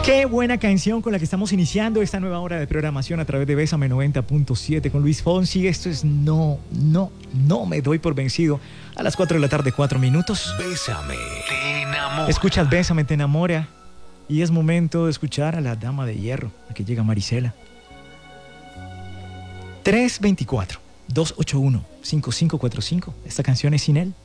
Qué buena canción con la que estamos iniciando esta nueva hora de programación a través de Bésame 90.7 con Luis Fonsi. Esto es No me doy por vencido. A las 4 de la tarde, 4 minutos. Bésame, te enamora. Escuchas Bésame, te enamora. Y es momento de escuchar a la dama de hierro. Aquí llega Marisela. 324-281-5545. Esta canción es Sin él.